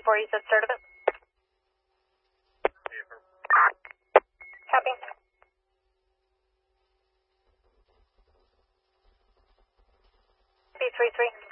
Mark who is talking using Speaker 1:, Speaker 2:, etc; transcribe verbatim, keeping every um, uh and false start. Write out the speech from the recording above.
Speaker 1: four, you said start of it? Copy. three three three.